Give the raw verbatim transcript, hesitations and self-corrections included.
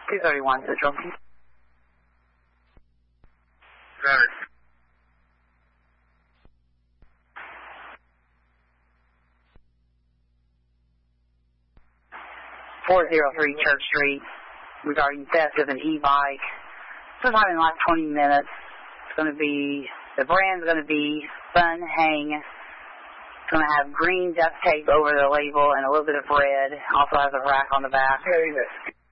two thirty-one Central. Driver. four oh three Church Street regarding theft of an e-bike. Sometime in like twenty minutes. It's going to be, the brand's going to be Fun Hang. It's going to have green duct tape over the label and a little bit of red. Also has a rack on the back. Okay,